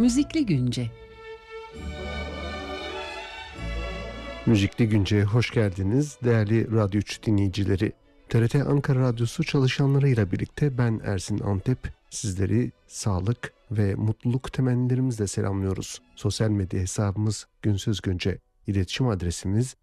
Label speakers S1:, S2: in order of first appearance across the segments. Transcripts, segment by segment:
S1: Müzikli Günce.
S2: Müzikli Günce'ye hoş geldiniz değerli Radyo 3 dinleyicileri. TRT Ankara Radyosu çalışanlarıyla birlikte ben Ersin Antep sizleri sağlık ve mutluluk temennilerimizle selamlıyoruz. Sosyal medya hesabımız Günsöz Günce, iletişim adresimiz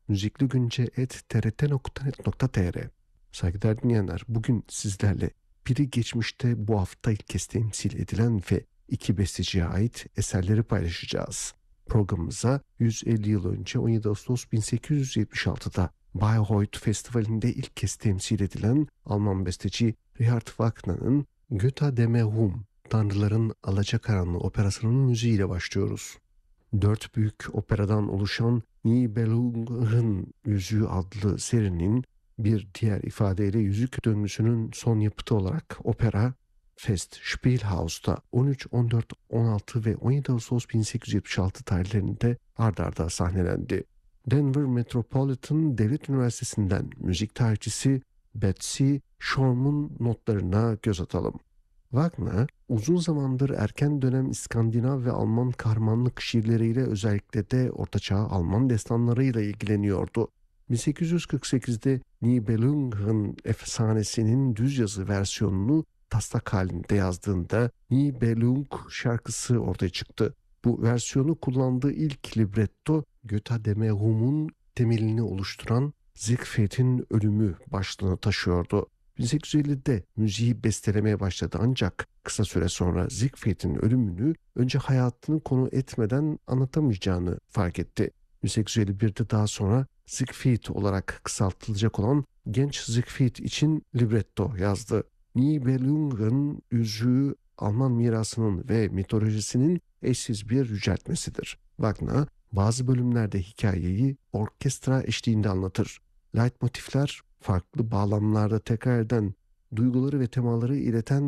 S2: müzikligünce@trt.net.tr. Saygıdeğer dinleyenler, bugün sizlerle biri geçmişte bu hafta ilk kez temsil edilen ve iki besteciye ait eserleri paylaşacağız. Programımıza 150 yıl önce 17 Ağustos 1876'da Bayreuth Festivali'nde ilk kez temsil edilen Alman besteci Richard Wagner'ın Götter Dämmerung, Tanrıların Alacakaranlığı operasının müziğiyle başlıyoruz. 4 büyük operadan oluşan Nibelung'un Yüzüğü adlı serinin bir diğer ifadeyle Yüzük Döngüsü'nün son yapıtı olarak opera Fest Spielhaus'ta 13, 14, 16 ve 17 Ağustos 1876 tarihlerinde ard arda sahnelendi. Denver Metropolitan Devlet Üniversitesi'nden müzik tarihçisi Betsy Shorm'un notlarına göz atalım. Wagner uzun zamandır erken dönem İskandinav ve Alman kahramanlık şiirleriyle, özellikle de Ortaçağ Alman destanlarıyla ilgileniyordu. 1848'de Nibelung'un efsanesinin düz yazı versiyonunu taslak halinde yazdığında Nibelung şarkısı ortaya çıktı. Bu versiyonu kullandığı ilk libretto Götter Dämmerung'un temelini oluşturan Siegfried'in ölümü başlığını taşıyordu. 1850'de müziği bestelemeye başladı, ancak kısa süre sonra Siegfried'in ölümünü önce hayatını konu etmeden anlatamayacağını fark etti. 1851'de daha sonra Siegfried olarak kısaltılacak olan genç Siegfried için libretto yazdı. Nibelung'un Yüzüğü Alman mirasının ve mitolojisinin eşsiz bir yüceltmesidir. Wagner bazı bölümlerde hikayeyi orkestra eşliğinde anlatır. Leitmotifler farklı bağlamlarda tekrar eden, duyguları ve temaları ileten